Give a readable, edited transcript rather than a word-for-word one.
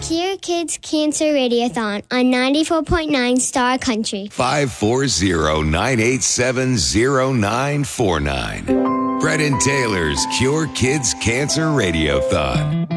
Cure Kids Cancer Radiothon on 94.9 Star Country. 540-987-0949. Brett and Taylor's Cure Kids Cancer Radiothon.